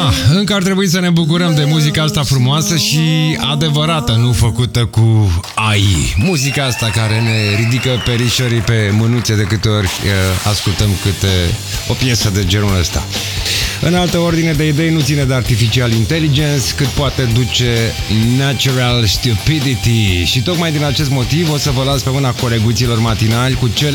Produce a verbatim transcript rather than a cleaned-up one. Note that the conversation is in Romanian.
Da, încă ar trebui să ne bucurăm de muzica asta frumoasă și adevărată, nu făcută cu A I. Muzica asta care ne ridică perișorii pe mânuțe de câte ori uh, ascultăm câte o piesă de genul ăsta. În altă ordine de idei, nu ține de artificial intelligence, cât poate duce natural stupidity. Și tocmai din acest motiv o să vă las pe mâna coleguților matinali cu cele